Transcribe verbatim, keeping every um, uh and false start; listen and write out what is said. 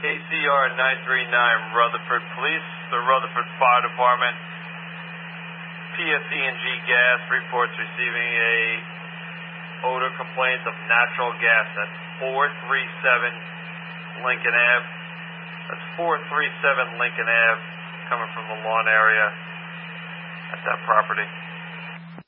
A C R nine three nine, Rutherford Police, the Rutherford Fire Department. P S E and G Gas reports receiving a odor complaint of natural gas at four three seven Lincoln Ave. That's four three seven Lincoln Ave, coming from the lawn area at that property.